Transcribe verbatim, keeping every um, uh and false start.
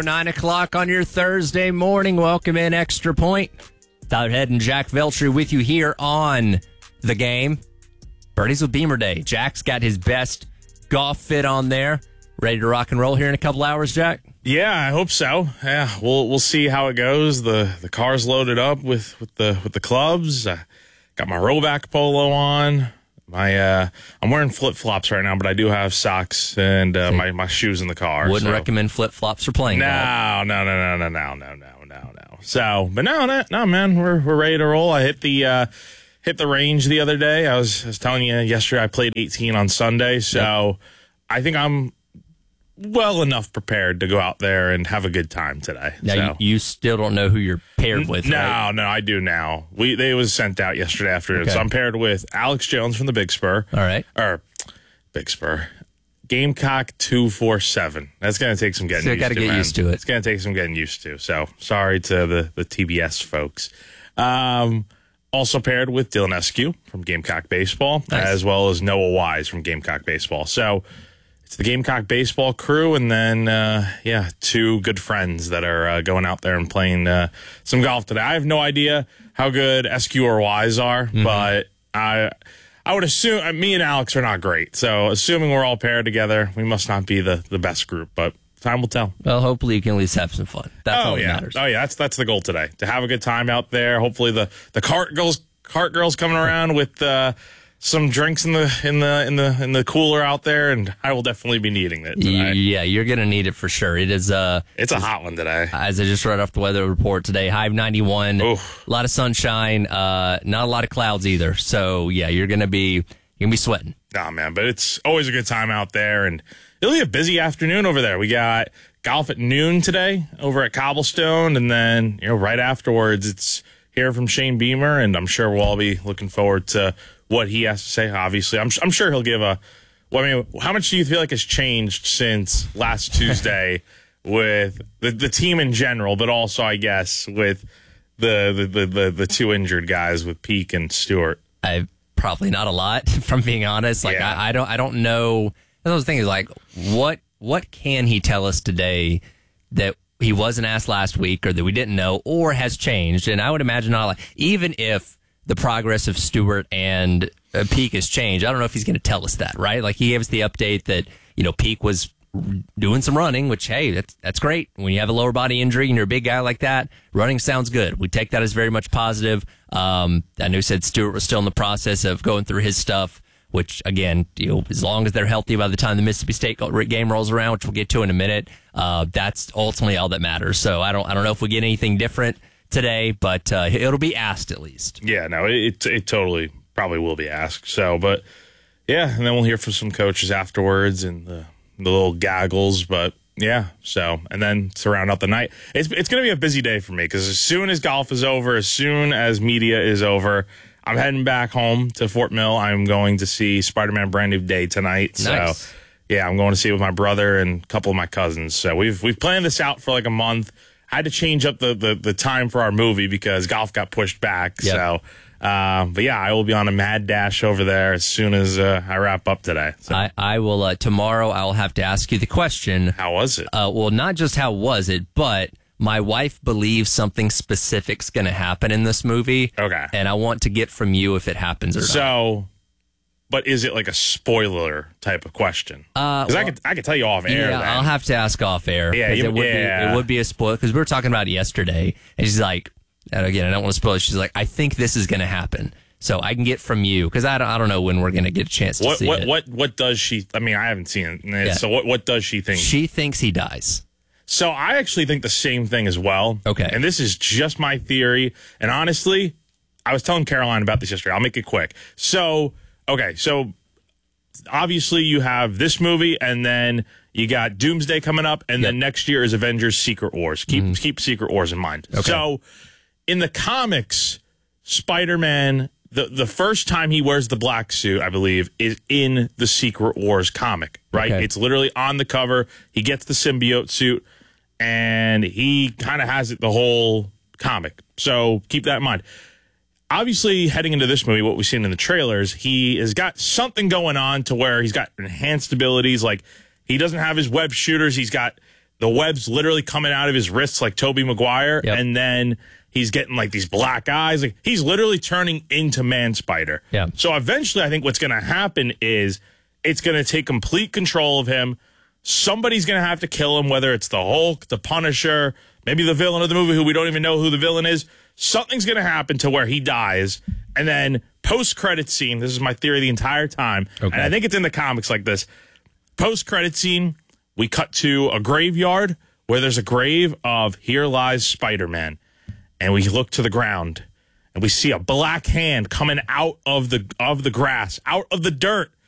nine o'clock on your Thursday morning. Welcome in Extra Point. Tyler Head and Jack Veltri with you here on The Game. Birdies with Beamer Day. Jack's got his best golf fit on there. Ready to rock and roll here in a couple hours, Jack? Yeah, I hope so. Yeah, we'll we'll see how it goes. The the car's loaded up with, with the with the clubs. I got my Rhoback polo on. My uh, I'm wearing flip flops right now, but I do have socks and uh, my my shoes in the car. Wouldn't so. recommend flip flops for playing. No, golf. no, no, no, no, no, no, no, no, no. So, but no, no, no, man, we're we're ready to roll. I hit the uh, hit the range the other day. I was I was telling you yesterday. I played eighteen on Sunday, so yep. I think I'm well enough prepared to go out there and have a good time today. Now, so. you, you still don't know who you're paired with, no, right? No, I do now. We They was sent out yesterday afternoon. Okay. So I'm paired with Alex Jones from the Big Spur. All right. Or Big Spur. Gamecock two forty-seven. That's going to take some getting Still used gotta to, get man. used to it. It's going to take some getting used to. So sorry to the, the T B S folks. Um, also paired with Dylan Eskew from Gamecock Baseball, nice. As well as Noah Wise from Gamecock Baseball. So it's the Gamecock Baseball crew, and then, uh, yeah, two good friends that are uh, going out there and playing uh, some golf today. I have no idea how good Eskew or Wise are, mm-hmm. but I I would assume uh, me and Alex are not great. So assuming we're all paired together, we must not be the, the best group, but time will tell. Well, hopefully you can at least have some fun. That's oh, all that yeah. matters. Oh, yeah, that's that's the goal today, to have a good time out there. Hopefully the, the cart girls cart girls coming around with uh, some drinks in the in the in the in the cooler out there, and I will definitely be needing it today. Yeah, you're gonna need it for sure. It is uh it's a hot one today. As I just read off the weather report today, high of ninety-one, Oof. A lot of sunshine, uh, not a lot of clouds either. So yeah, you're gonna be you're gonna be sweating. Nah, man, but it's always a good time out there, and it'll be a busy afternoon over there. We got golf at noon today over at Cobblestone, and then you know right afterwards it's hear from Shane Beamer, and I'm sure we'll all be looking forward to what he has to say. Obviously, I'm I'm sure he'll give a. Well, I mean, how much do you feel like has changed since last Tuesday with the the team in general, but also I guess with the the the the, the two injured guys with Peak and Stewart? I probably not a lot, from being honest. Like yeah. I, I don't I don't know. Those things like what what can he tell us today that he wasn't asked last week, or that we didn't know, or has changed? And I would imagine not like, even if the progress of Stewart and uh, Peak has changed, I don't know if he's going to tell us that, right? Like he gave us the update that, you know, Peak was doing some running, which, hey, that's that's great. When you have a lower body injury and you're a big guy like that, running sounds good. We take that as very much positive. Um, I know he said Stewart was still in the process of going through his stuff, which, again, you know, as long as they're healthy by the time the Mississippi State game rolls around, which we'll get to in a minute, uh, that's ultimately all that matters. So I don't I don't know if we get anything different today, but uh, it'll be asked at least. Yeah, no, it it totally probably will be asked. So, but yeah, and then we'll hear from some coaches afterwards and the, the little gaggles. But yeah, so and then to round out the night, it's it's going to be a busy day for me because as soon as golf is over, as soon as media is over, I'm heading back home to Fort Mill. I'm going to see Spider-Man Brand New Day tonight. Nice. So yeah, I'm going to see it with my brother and a couple of my cousins. So we've we've planned this out for like a month. I had to change up the, the, the time for our movie because golf got pushed back. Yep. So, uh, but yeah, I will be on a mad dash over there as soon as uh, I wrap up today. So. I, I will, uh, tomorrow I'll have to ask you the question. How was it? Uh, well, not just how was it, but my wife believes something specific's going to happen in this movie. Okay. And I want to get from you if it happens or so, not. So, but is it like a spoiler type of question? Uh, Because well, I could I could tell you off air. Yeah, then. I'll have to ask off air. Yeah, 'cause you- it would yeah. be it would be a spoiler because we were talking about it yesterday, and she's like, and again, I don't want to spoil it. She's like, I think this is going to happen, so I can get from you because I don't I don't know when we're going to get a chance to What see what it. what what does she? I mean, I haven't seen it. Yeah. So what what does she think? She thinks he dies. So I actually think the same thing as well. Okay. And this is just my theory. And honestly, I was telling Caroline about this yesterday. I'll make it quick. So, okay. So obviously you have this movie and then you got Doomsday coming up. And Yep. then next year is Avengers Secret Wars. Keep, mm-hmm. keep Secret Wars in mind. Okay. So in the comics, Spider-Man, the, the first time he wears the black suit, I believe, is in the Secret Wars comic, right? Okay. It's literally on the cover. He gets the symbiote suit. And he kind of has it the whole comic. So keep that in mind. Obviously, heading into this movie, what we've seen in the trailers, he has got something going on to where he's got enhanced abilities. Like, he doesn't have his web shooters. He's got the web's literally coming out of his wrists like Tobey Maguire, Yep. and then he's getting like these black eyes. Like he's literally turning into Man Spider. Yeah. So eventually, I think what's going to happen is it's going to take complete control of him. Somebody's going to have to kill him, whether it's the Hulk, the Punisher, maybe the villain of the movie who we don't even know who the villain is. Something's going to happen to where he dies. And then post-credit scene, this is my theory the entire time, Okay. and I think it's in the comics like this. Post-credit scene, we cut to a graveyard where there's a grave of Here Lies Spider-Man. And we look to the ground, and we see a black hand coming out of the of the grass, out of the dirt.